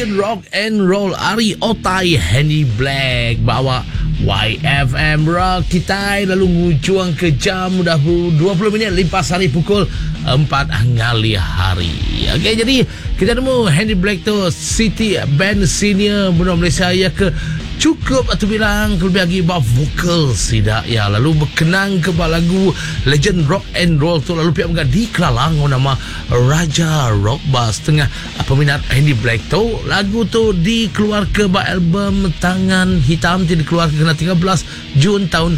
legend rock and roll Ari Otai Hendy Black bawa YFM Rock kita lalu ngujuang ke jam dah 20 minit lepas hari pukul 4 ngali hari. Okey, jadi kita temu Hendy Black tu City Band Senior Muda Malaysia ya ke cukup atau bilang lebih lagi bawa vokal sidak ya lalu berkenang ke lagu legend rock and roll tu lalu pihak mengat di Kelalang nama Raja Rock Bass tengah peminat Hendy Black tu lagu tu dikeluar ke album Tangan Hitam tu dikeluar ke 13 Jun tahun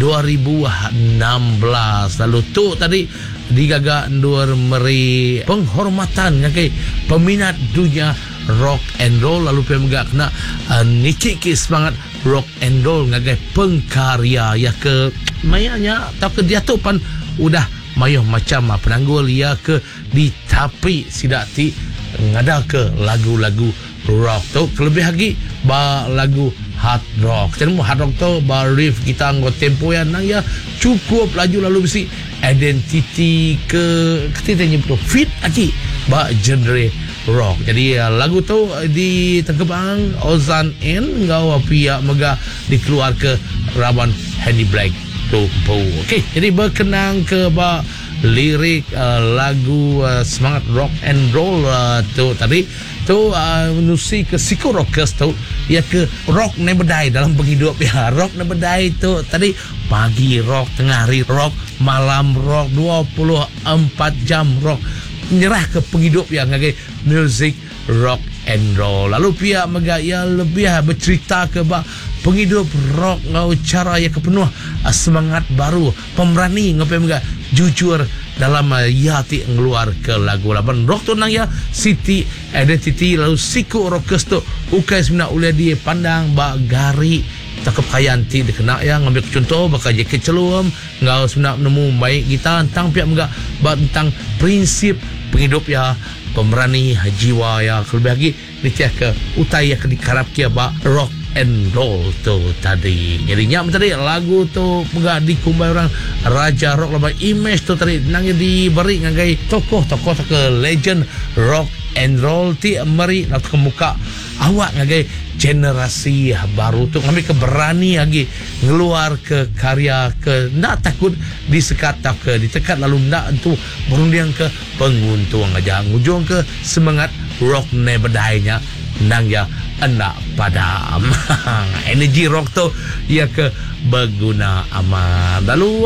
2016 lalu tu tadi digagak ndur meri penghormatan ngakai peminat dunia rock and roll lalu pemegak kena nikik semangat rock and roll ngagai pengkarya ya ke mayanya atau ke dia tu pan udah mayuh macam penanggul ya ke di tapi sidak ti ngada ke lagu-lagu rock tu lebih lagi ba lagu hard rock jadi hard rock tu ba riff kita nggo tempo yang nang ya cukup laju lalu besi identiti ke ketitanya betul fit lagi ba genre rock. Jadi lagu tu di Tengkebang Ozan N ngau pihak mega dikeluar ke Raban Hendy Black tu. Okey, jadi berkenang ke ba lirik lagu semangat rock and roll tu tadi tu menusi ke Siko Rockers tu ya ke rock ne bedai dalam penghidup ya rock ne bedai tu tadi pagi rock tengah hari rock malam rock 24 jam rock nyerah ke penghidup yang ngagai music rock and roll lalu pihak mega ya lebih bercerita ke ba penghidup rock ngau cara ya kepenuh semangat baru pemberani ngapai mega jujur dalam yati ngeluar ke lagu laban rock tu nang ya city identity lalu Siko Rockers tu ukai sebenarnya oleh dia pandang ba gari takap kayan ti dikena ya ngambil contoh bakal jaket celum ngau sebenarnya nemu baik kita tentang pihak mega ba tentang prinsip penghidup ya pemberani jiwa ya lebih lagi ni ke utai yang dikarap kia ba rock and roll tu tadi jadinya tadi lagu tu enggak dikumbai orang Raja Rock lah image tu tadi nang diberi ngagai tokoh-tokoh ke legend rock and roll ti meri nak ke muka awak ngagai generasi baru tu ngambil keberani lagi ngeluar ke karya ke ndak takut disekat tak ke ditekat lalu ndak tu berundiang ke penguntung aja ngujung ke semangat rock ne bedainya nang ya endak padam energi rock tu ya ke berguna amat lalu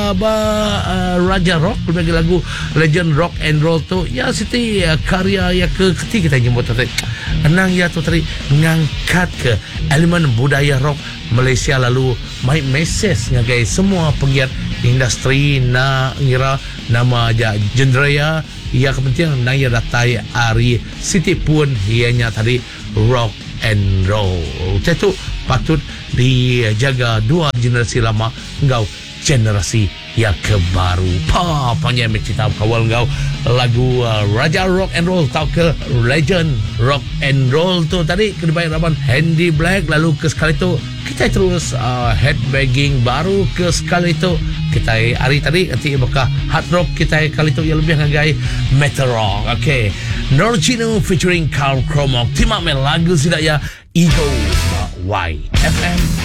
Raja Rock bagi lagu legend rock and roll tu ya siti karya ya ke ketika kita nyebut tadi nang ya tu tadi ngangkat ke elemen budaya rock Malaysia lalu mai message ngagai semua penggiat industri na ngira nama aja genre ya kepentingan nang ya datai ari siti pun ianya tadi rock and roll itu patut dijaga dua generasi lama engkau generasi yang kebaru papanya mencerita kawal engkau lagu Raja Rock and Roll tau ke legend rock and roll tu tadi kedepan raban Hendy Black lalu ke sekali tu kita terus headbanging baru ke sekali tu kita hari tadi nanti bakal hard rock kita kali tu yang lebih ngagai metal rock. Okay, Norgino featuring Carl Cromok timak lagu sidak ya Ego YFM